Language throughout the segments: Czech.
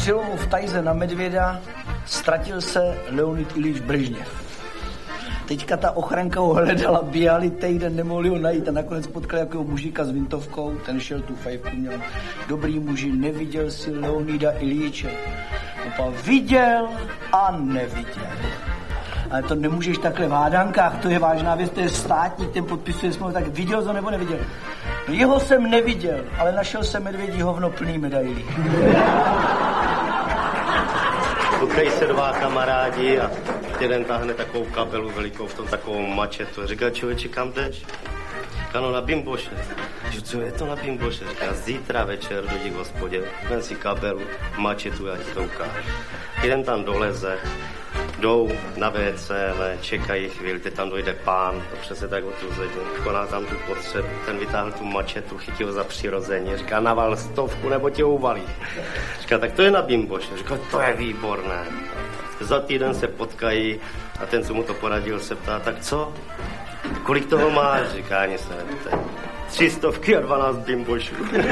střelou v tajze na medvěda ztratil se Leonid Iljič Brežněv. Teďka ta ochranka ho hledala, běhali týden, nemohli ho najít a nakonec potkali jakého mužíka s vintovkou, ten šel tu fajfku, měl dobrý muži, neviděl si Leonida Iljiče. Opa viděl a neviděl. Ale to nemůžeš takhle v hádankách, to je vážná věc, to je státník, ten podpisuje smlouvu, tak viděl to nebo neviděl. Jeho jsem neviděl, ale našel jsem medvědí hovno plný medailí. Potkají se dva kamarádi a jeden táhne takovou kabelu velikou v tom takovou mačetu. Říká, člověče, kam jdeš? Říká, no na Bimboše. Říká, co je to na Bimboše? Říká, zítra večer dojdi k hospodě, ven si kabelu, mačetu, já ti to ukážu. Jeden tam doleze, jdou na WC, čekají chvíli, teď tam dojde pán, to přesně tak otuzeně, koná tam tu potřebu, ten vytáhl tu mačetu, chytil za přirození, říká, naval 100 nebo tě uvalí. Říká, tak to je na Bimboše, říká, to je výborné. Za týden se potkají a ten, co mu to poradil, se ptá, tak co? Kolik toho máš? Říká, ani se neptej. 300 a 12 Bimbošů.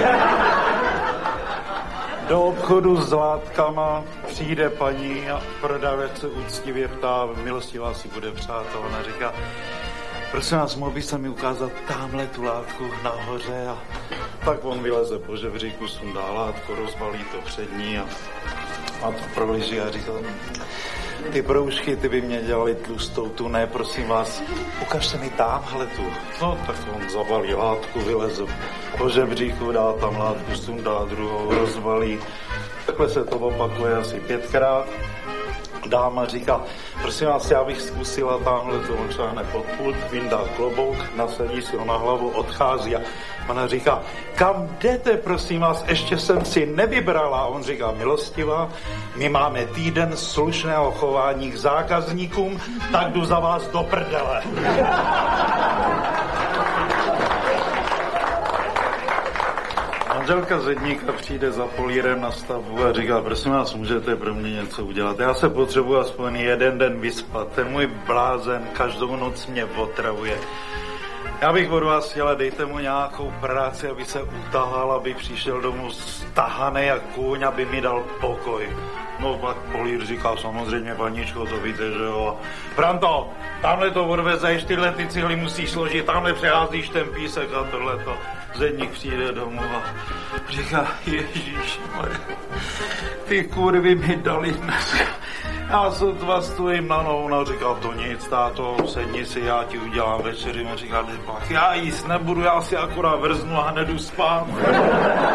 Do obchodu s látkama přijde paní a prodavec se úctivě ptá, milostivá si bude přát, a ona říká, prosím vás, mohl byste mi ukázat tamhle tu látku nahoře, a tak on vyleze po žebříku, sundá látku, rozbalí to před ní a to prohlíží a říká, ty broušky, ty by mě dělali tlustou, tu ne, prosím vás, ukažte mi tamhle tu. No, tak on zabalí látku, vyleze po žebříku, dá tam látku, sundá druhou, rozbalí. Takhle se to opakuje asi 5krát. Dáma říká, prosím vás, já bych zkusila tamhle to, on šáhne pod pult, vyndá klobouk, nasadí si ho na hlavu, odchází a ona říká, kam jdete, prosím vás, ještě jsem si nevybrala. A on říká, milostivá, my máme týden slušného chování k zákazníkům, tak jdu za vás do prdele. Manželka zedníka přijde za polírem na stavbu a říká, prosím vás, můžete pro mě něco udělat? Já se potřebuji aspoň jeden den vyspat, ten můj blázen každou noc mě otravuje. Já bych od vás chtěla, dejte mu nějakou práci, aby se utahal, aby přišel domů stahaný jak kůň, aby mi dal pokoj. No pak polír říká, samozřejmě, paníčko, to víte, že jo. Franto, tamhle to odvezeš, tyhle ty cihly musíš složit, tamhle přeházíš ten písek a tohleto. Zedník přijde domů a říká, ježišmarja, ty kurvy mi dali dneska. Já sotva stojím na nohou, no říká, to nic, táto, sedni si, já ti udělám večeři. On říká, já jíst nebudu, já si akorát vrznu a hned jdu spát.